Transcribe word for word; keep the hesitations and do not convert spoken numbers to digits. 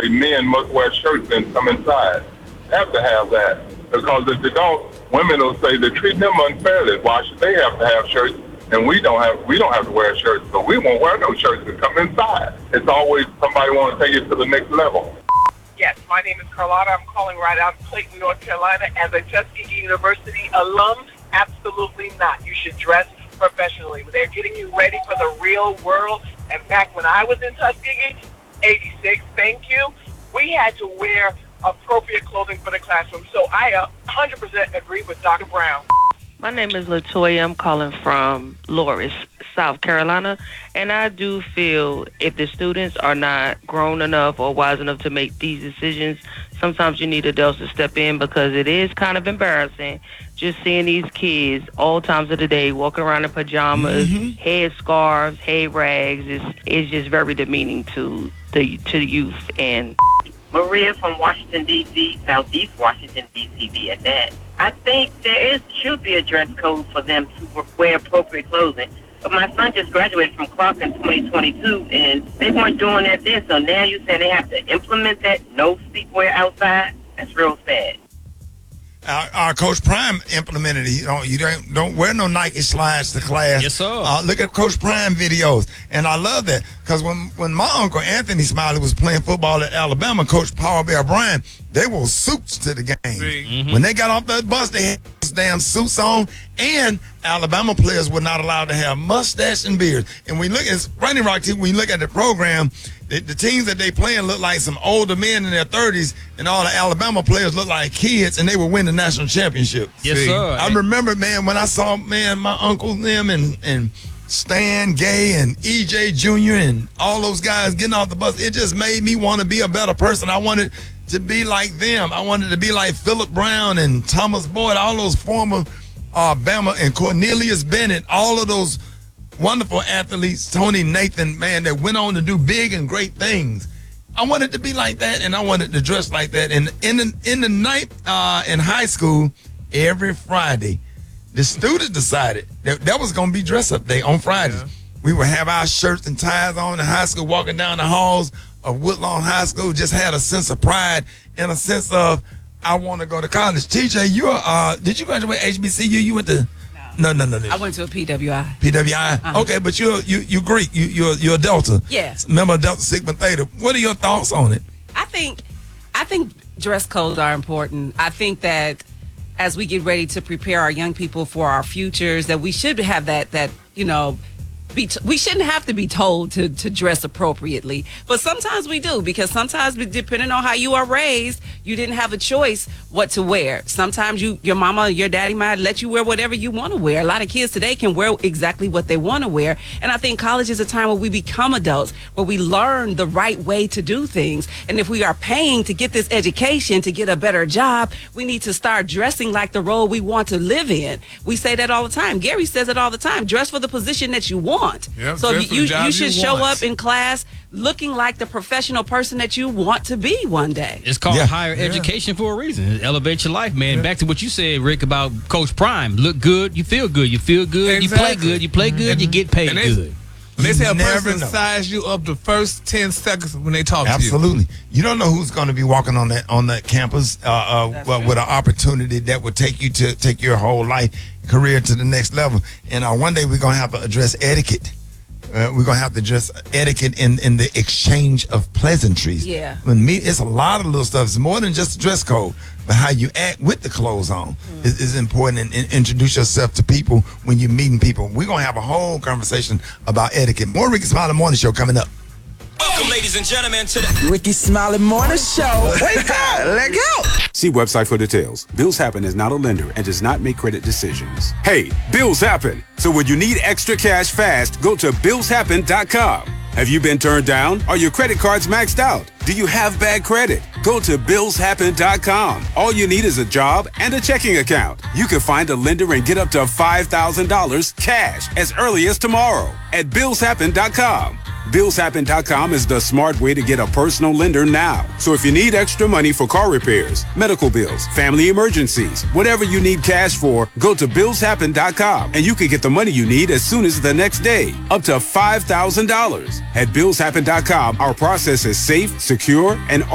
say men must wear shirts and come inside. Have to have that. Because if they don't, women will say they're treating them unfairly. Why should they have to have shirts and we don't have we don't have to wear shirts? So we won't wear no shirts to come inside. It's always somebody want to take it to the next level. Yes, my name is Carlotta. I'm calling right out of Clayton, North Carolina. As a Tuskegee University alum, absolutely not. You should dress professionally. They're getting you ready for the real world. And back when I was in Tuskegee, eighty-six, thank you, we had to wear appropriate clothing for the classroom. So I uh, one hundred percent agree with Doctor Brown. My name is LaToya. I'm calling from Loris, South Carolina. And I do feel if the students are not grown enough or wise enough to make these decisions, sometimes you need adults to step in because it is kind of embarrassing just seeing these kids all times of the day walking around in pajamas, mm-hmm. head scarves, head rags. It's, it's just very demeaning to the, to the youth. And Maria from Washington, D C, Southeast Washington, D C, be at that. I think there is should be a dress code for them to wear appropriate clothing. But my son just graduated from Clark in twenty twenty-two, and they weren't doing that then. So now you're saying they have to implement that no sleepwear outside? That's real sad. Our, our Coach Prime implemented it. You know, you don't don't wear no Nike slides to class. Yes, sir. Uh, look at Coach Prime videos, and I love that because when when my uncle Anthony Smiley was playing football at Alabama, Coach Paul Bear Bryant, they wore suits to the game. Mm-hmm. When they got off that bus, they had those damn suits on, and Alabama players were not allowed to have mustache and beards. And we look at Running Rock team. When you look at the program, the, the teams that they playing look like some older men in their thirties, and all the Alabama players look like kids, and they were winning national championships. Yes, See, sir. I remember, man, when I saw, man, my uncle them and and Stan Gay and E J Junior and all those guys getting off the bus, it just made me want to be a better person. I wanted to be like them. I wanted to be like Philip Brown and Thomas Boyd, all those former uh, Bama and Cornelius Bennett, all of those wonderful athletes, Tony Nathan, man, that went on to do big and great things. I wanted to be like that, and I wanted to dress like that. And in the, in the night uh, in high school, every Friday, the students decided that that was going to be dress-up day on Fridays. Yeah. We would have our shirts and ties on in high school, walking down the halls of Woodlawn High School, just had a sense of pride and a sense of, I want to go to college. T J, you are, uh, did you graduate H B C U? You went to... No, no, no, no. I went to a P W I. P W I? Uh-huh. Okay, but you're you you Greek. You you're you're a Delta. Yes. Remember Delta Sigma Theta. What are your thoughts on it? I think I think dress codes are important. I think that as we get ready to prepare our young people for our futures, that we should have that that, you know, be t- we shouldn't have to be told to, to dress appropriately. But sometimes we do, because sometimes, depending on how you are raised, you didn't have a choice what to wear. Sometimes you, your mama or your daddy might let you wear whatever you want to wear. A lot of kids today can wear exactly what they want to wear. And I think college is a time where we become adults, where we learn the right way to do things. And if we are paying to get this education, to get a better job, we need to start dressing like the role we want to live in. We say that all the time. Gary says it all the time. Dress for the position that you want. Yep, so you, you, you should you show want. up in class looking like the professional person that you want to be one day. It's called yeah. higher yeah. education for a reason. It elevates your life, man. Yeah. Back to what you said, Rick, about Coach Prime. Look good, you feel good. You feel good, exactly. you play good. You play good, Mm-hmm. you get paid and they, good. They say a never person know. size you up the first ten seconds when they talk Absolutely. to you. You don't know who's going to be walking on that on that campus uh, uh, well, with an opportunity that would take you to take your whole life career to the next level. And uh, one day we're going to have to address etiquette. Uh, we're gonna have to address etiquette in, in the exchange of pleasantries. Yeah. When me, it's a lot of little stuff. It's more than just a dress code, but how you act with the clothes on mm. is, is important. And, and introduce yourself to people when you're meeting people. We're gonna have a whole conversation about etiquette. More Ricky Smiley Morning Show coming up. Welcome, ladies and gentlemen, to the Ricky Smiley Morning Show. Wake up, let go. See website for details. Bills Happen is not a lender and does not make credit decisions. Hey, bills happen. So when you need extra cash fast, go to bills happen dot com. Have you been turned down? Are your credit cards maxed out? Do you have bad credit? Go to bills happen dot com. All you need is a job and a checking account. You can find a lender and get up to five thousand dollars cash as early as tomorrow at bills happen dot com. bills happen dot com is the smart way to get a personal lender now. So if you need extra money for car repairs, medical bills, family emergencies, whatever you need cash for, go to bills happen dot com and you can get the money you need as soon as the next day, up to five thousand dollars. At bills happen dot com, our process is safe, secure, and